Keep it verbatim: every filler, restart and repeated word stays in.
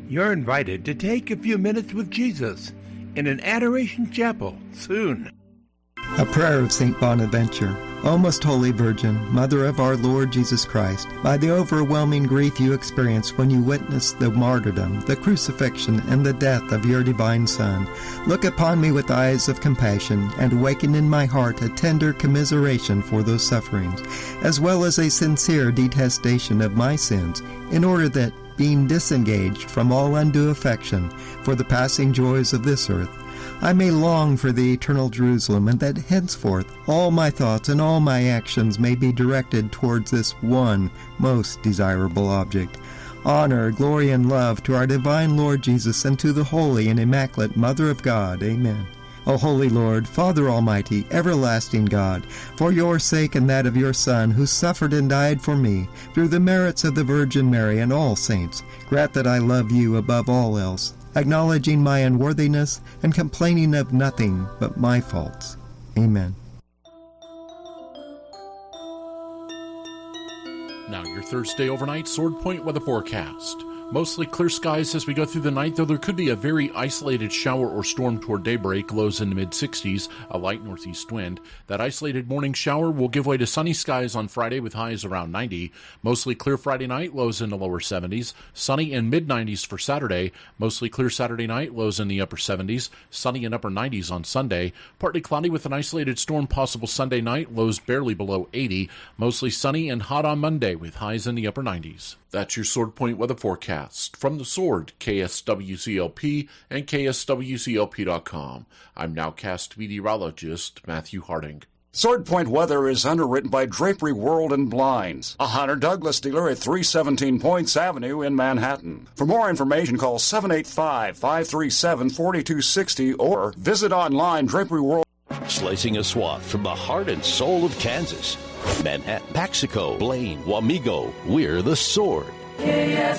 You're invited to take a few minutes with Jesus in an adoration chapel soon. A prayer of Saint Bonaventure. O most holy Virgin, Mother of our Lord Jesus Christ, by the overwhelming grief you experienced when you witnessed the martyrdom, the crucifixion, and the death of your divine Son, look upon me with eyes of compassion, and awaken in my heart a tender commiseration for those sufferings, as well as a sincere detestation of my sins, in order that, being disengaged from all undue affection for the passing joys of this earth, I may long for the eternal Jerusalem, and that henceforth all my thoughts and all my actions may be directed towards this one most desirable object. Honor, glory, and love to our divine Lord Jesus, and to the holy and immaculate Mother of God. Amen. O holy Lord, Father Almighty, everlasting God, for your sake and that of your Son, who suffered and died for me, through the merits of the Virgin Mary and all saints, grant that I love you above all else, acknowledging my unworthiness and complaining of nothing but my faults. Amen. Now your Thursday overnight Sword Point weather forecast. Mostly clear skies as we go through the night, though there could be a very isolated shower or storm toward daybreak, lows in the mid-sixties, a light northeast wind. That isolated morning shower will give way to sunny skies on Friday with highs around ninety. Mostly clear Friday night, lows in the lower seventies. Sunny and mid-nineties for Saturday. Mostly clear Saturday night, lows in the upper seventies. Sunny and upper nineties on Sunday. Partly cloudy with an isolated storm possible Sunday night, lows barely below eighty. Mostly sunny and hot on Monday with highs in the upper nineties. That's your Sword Point weather forecast. From the Sword, K S W C L P and K S W C L P dot com. I'm nowcast meteorologist Matthew Harding. Sword Point weather is underwritten by Drapery World and Blinds, a Hunter Douglas dealer at three seventeen Points Avenue in Manhattan. For more information, call seven eight five, five three seven, four two six zero or visit online Drapery World. Slicing a swath from the heart and soul of Kansas. Manhattan, Paxico, Blaine, Wamego, we're the Sword. K S